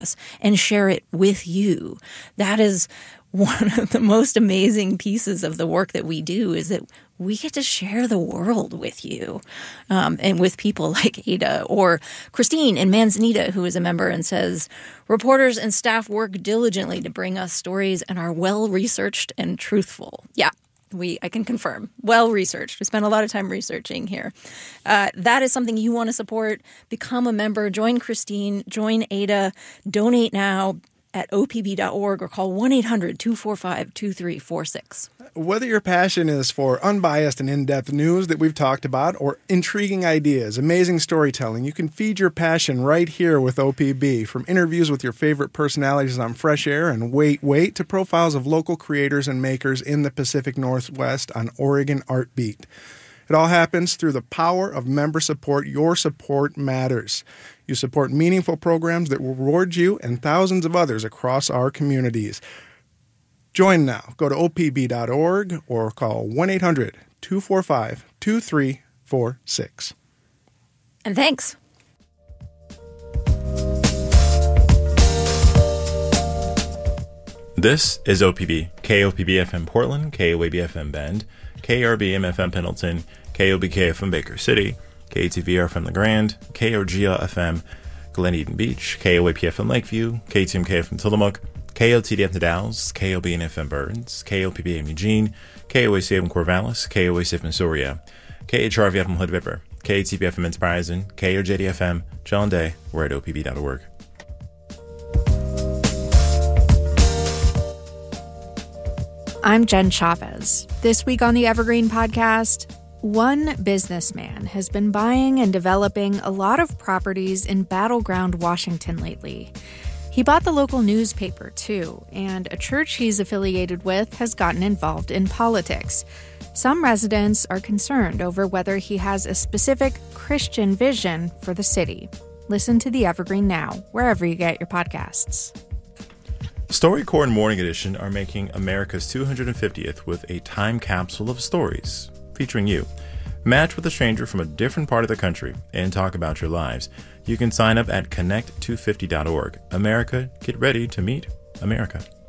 and share it with you. That is one of the most amazing pieces of the work that we do, is that we get to share the world with you, and with people like Ada or Christine in Manzanita, who is a member and says, reporters and staff work diligently to bring us stories and are well-researched and truthful. Yeah. I can confirm. Well-researched. We spent a lot of time researching here. That is something you want to support. Become a member. Join Christine. Join Ada. Donate now at opb.org or call 1-800-245-2346. Whether your passion is for unbiased and in-depth news that we've talked about, or intriguing ideas, amazing storytelling, you can feed your passion right here with OPB. From interviews with your favorite personalities on Fresh Air and Wait, to profiles of local creators and makers in the Pacific Northwest on Oregon Art Beat. It all happens through the power of member support. Your support matters. You support meaningful programs that will reward you and thousands of others across our communities. Join now. Go to opb.org or call 1-800-245-2346. And thanks. This is OPB, KOPB FM Portland, KOAB FM Bend, KRBM FM Pendleton, KOBK FM Baker City, KTVR FM La Grande, KOGA FM Glen Eden Beach, KOAP FM Lakeview, KTMK FM Tillamook, KOTD FM Dalles, KOBN FM Burns, KOPB FM Eugene, KOAC FM Corvallis, KOAC FM Soria, KHRV FM Hood River, KTP FM Enterprise, KOJD FM John Day. We're at opb.org. I'm Jen Chavez. This week on the Evergreen Podcast, one businessman has been buying and developing a lot of properties in Battleground, Washington lately. He bought the local newspaper, too, and a church he's affiliated with has gotten involved in politics. Some residents are concerned over whether he has a specific Christian vision for the city. Listen to the Evergreen now, wherever you get your podcasts. StoryCorps and Morning Edition are making America's 250th with a time capsule of stories featuring you. Match with a stranger from a different part of the country and talk about your lives. You can sign up at connect250.org. America, get ready to meet America.